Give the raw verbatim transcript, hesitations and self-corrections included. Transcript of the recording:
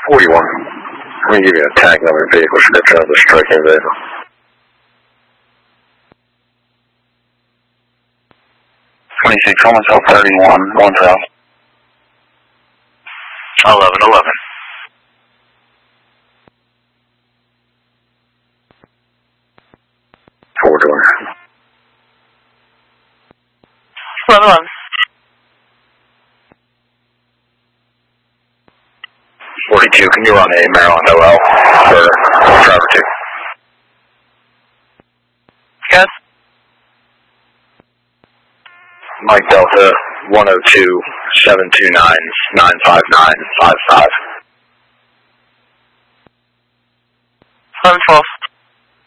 forty-one. I'm going to give you a tag number vehicle description of the striking vehicle. twenty-six, almost L thirty-one, one trail. eleven eleven. Four door. eleven eleven. forty-two, can you run a Maryland O L for driver two? Yes. Mike Delta, one oh two, seven two nine, nine five nine five five.